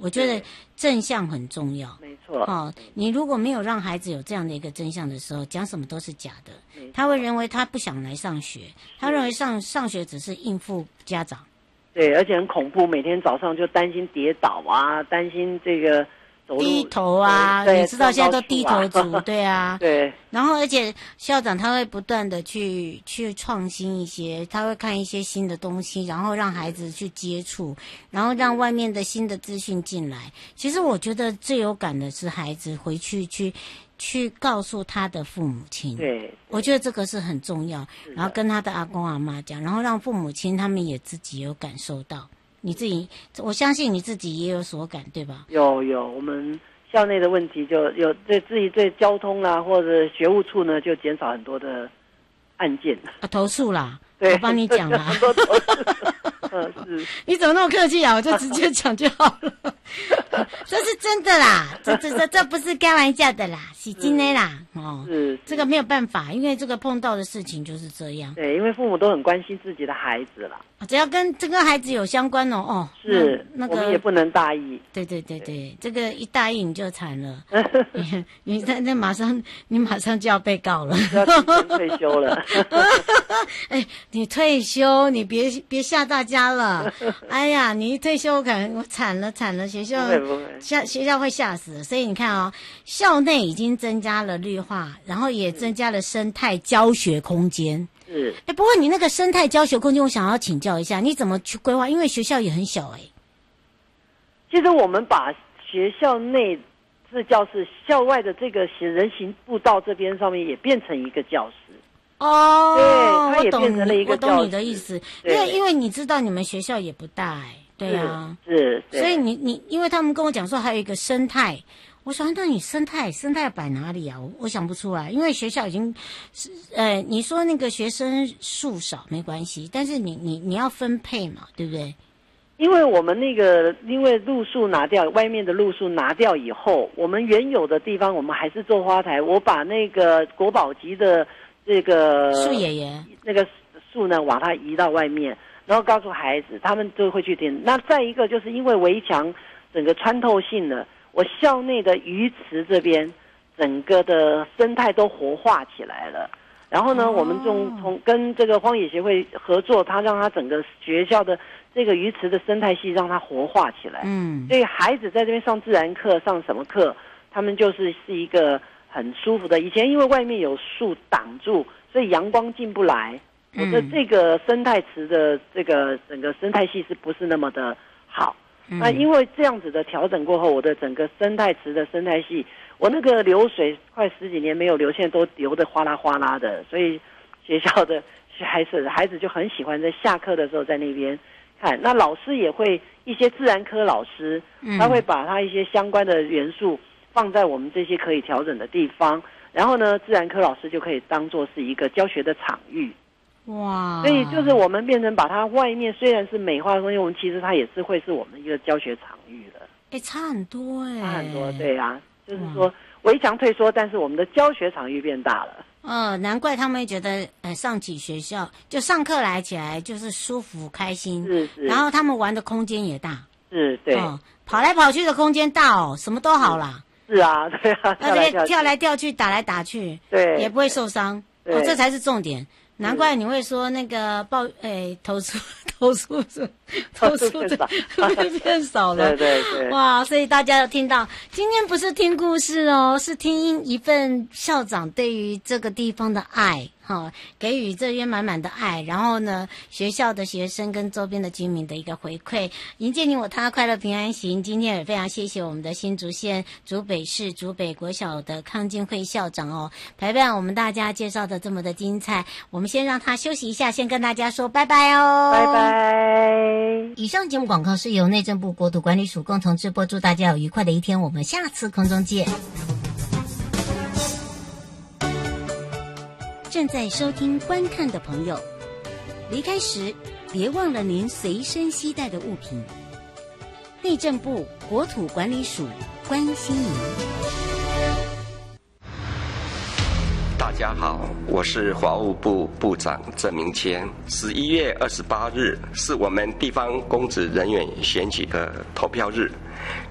我觉得正向很重要。 没错。 你如果没有让孩子有这样的一个真相的时候，讲什么都是假的，他会认为他不想来上学，他认为上学只是应付家长。 对，而且很恐怖，每天早上就担心跌倒啊，担心这个走路低头啊，你知道现在都低头族，对啊， 对。 然后而且校长他会不断的去创新一些，他会看一些新的东西，然后让孩子去接触，然后让外面的新的资讯进来。其实我觉得最有感的是孩子回去去告诉他的父母亲， 对， 我觉得这个是很重要。然后跟他的阿公阿妈讲，然后让父母亲他们也自己有感受到。你自己，我相信你自己也有所感，对吧？ 有，我们校内的问题就有对交通啦，或者学务处呢，就减少很多的案件投诉啦。 对， 我帮你讲啦。 很多投诉。是。 你怎么那么客气啊？我就直接讲就好了。这是真的啦，这不是开玩笑的啦，是真的啦。 是这个没有办法，因为这个碰到的事情就是这样。 对，因为父母都很关心自己的孩子啦。 只要跟这个孩子有相关哦。 是， 那个我们也不能大意。 对，这个一大意你就惨了。你马上就要被告了， 要提前退休了。 哎，你退休，你别吓大家了。哎呀，你一退休可能我惨了，学校会吓死。所以你看哦，校内已经增加了绿化，然后也增加了生态教学空间。 是。 不过你那个生态教学空间，我想要请教一下，你怎么去规划？因为学校也很小其实我们把学校内是教室，校外的这个人行步道这边上面也变成一个教室。对，它也变成了一个教室。 我懂你的意思，因为你知道你们学校也不大对啊， 是， 所以你因为他们跟我讲说还有一个生态。我想，那你生态摆哪里啊？我想不出来，因为学校已经，你说那个学生数少没关系，但是你要分配嘛，对不对？ 因为我们因为路树拿掉，外面的路树拿掉以后，我们原有的地方我们还是做花台。我把那个国宝级的这个树爷爷那个树呢，把它移到外面，然后告诉孩子，他们就会去听。那再一个就是因为围墙整个穿透性的。我校内的鱼池这边，整个的生态都活化起来了。然后呢，我们从跟这个荒野协会合作，他让他整个学校的这个鱼池的生态系让它活化起来。所以孩子在这边上自然课、上什么课，他们是一个很舒服的。以前因为外面有树挡住，所以阳光进不来。我的这个生态池的这个整个生态系是不是那么的好？那因为这样子的调整过后，我的整个生态池的生态系，我那个流水快10几年没有流，现在都流得哗啦哗啦的，所以学校的孩子就很喜欢在下课的时候在那边看。那老师也会一些自然科老师，他会把他一些相关的元素放在我们这些可以调整的地方，然后呢，自然科老师就可以当作是一个教学的场域。 哇！ 所以就是我们变成把它外面虽然是美化的东西，我们其实它也是会是我们一个教学场域了。 差很多差很多，对啊，就是说围墙退缩，但是我们的教学场域变大了。 难怪他们会觉得，上起学校就上课来起来就是舒服开心， 是， 然后他们玩的空间也大， 是，对， 跑来跑去的空间大什么都好啦。 是啊，对啊， 跳来跳去，打来打去， 对， 也不会受伤，这才是重点。难怪你会说那个投诉变少了， 对， 哇！所以大家有听到，今天不是听故事是听一份校长对于这个地方的爱，给予这边满满的爱，然后呢，学校的学生跟周边的居民的一个回馈，迎接你我他，快乐平安行。今天也非常谢谢我们的新竹县竹北市竹北国小的康金惠校长陪伴我们大家介绍的这么的精彩。我们先让他休息一下，先跟大家说拜拜拜拜。 以上节目广告是由内政部国土管理署共同制播，祝大家有愉快的一天，我们下次空中见。正在收听观看的朋友，离开时别忘了您随身携带的物品。内政部国土管理署关心您。 大家好，我是法务部部长郑明谦。11月28日是我们地方公职人员选举的投票日。